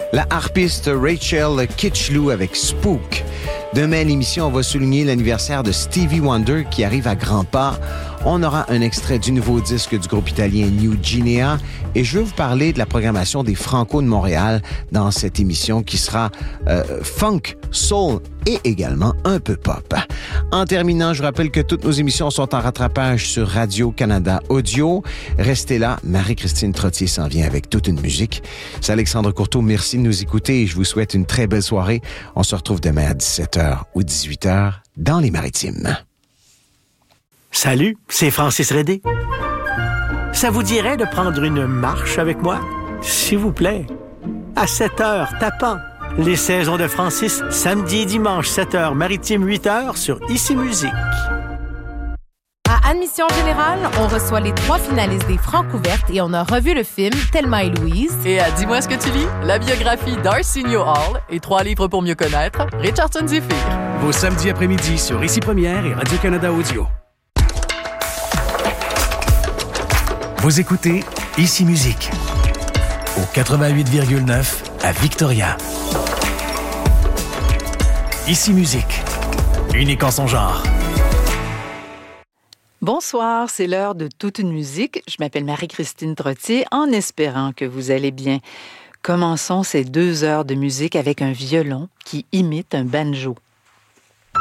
la harpiste Rachel Kitchlou avec Spook. Demain à l'émission, on va souligner l'anniversaire de Stevie Wonder qui arrive à grands pas. On aura un extrait du nouveau disque du groupe italien New Guinea et je vais vous parler de la programmation des Franco de Montréal dans cette émission qui sera funk, soul et également un peu pop. En terminant, je vous rappelle que toutes nos émissions sont en rattrapage sur Radio-Canada Audio. Restez là, Marie-Christine Trottier s'en vient avec toute une musique. C'est Alexandre Courteau, merci de nous écouter et je vous souhaite une très belle soirée. On se retrouve demain à 17h ou 18h dans les Maritimes. Salut, c'est Francis Redé. Ça vous dirait de prendre une marche avec moi? S'il vous plaît. À 7h, tapant. Les saisons de Francis, samedi et dimanche, 7h, maritime, 8h, sur Ici Musique. À Admission Générale, on reçoit les 3 finalistes des Francouvertes et on a revu le film Thelma et Louise. Et à Dis-moi ce que tu lis, la biographie d'Arsenio Hall et 3 livres pour mieux connaître, Richardson Zephyr. Vos samedis après-midi sur Ici Première et Radio-Canada Audio. Vous écoutez Ici Musique au 88,9 à Victoria. Ici Musique, unique en son genre. Bonsoir, c'est l'heure de toute une musique. Je m'appelle Marie-Christine Trottier, en espérant que vous allez bien. Commençons ces 2 heures de musique avec un violon qui imite un banjo.